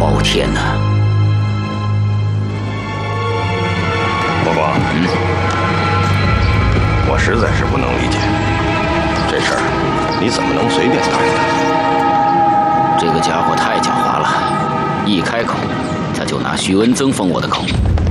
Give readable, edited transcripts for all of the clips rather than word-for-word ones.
哦天哪！ 国光，我实在是不能理解，这事儿你怎么能随便答应他？ 这个家伙太狡猾了，一开口他就拿徐恩增封我的口，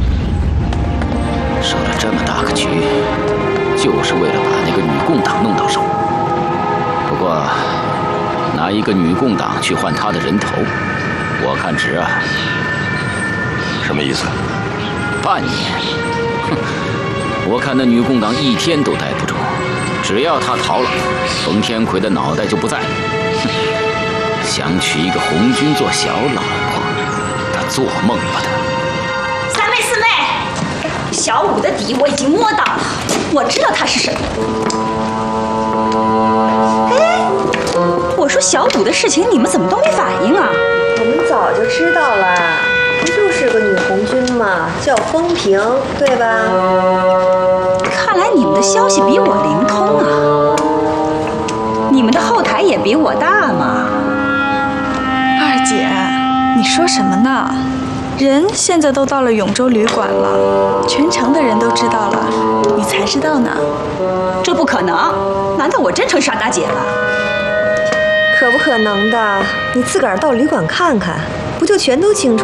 设了这么大个局，就是为了把那个女共党弄到手。不过拿一个女共党去换他的人头，我看值啊。 什么意思？ 半年。哼，我看那女共党一天都待不住，只要他逃了，冯天魁的脑袋就不在。哼，想娶一个红军做小老婆，他做梦吧他！ 三妹四妹，小五的底我已经摸到了，我知道他是谁。哎，我说小五的事情你们怎么都没反应啊？ 我们早就知道了，不就是个女红军吗？叫风平，对吧？ 看来你们的消息比我灵通啊，你们的后台也比我大嘛。 二姐，你说什么呢？人现在都到了永州旅馆了，全城的人都知道了，你才知道呢。 这不可能，难道我真成傻大姐了？ 可不可能的？你自个儿到旅馆看看，不就全都清楚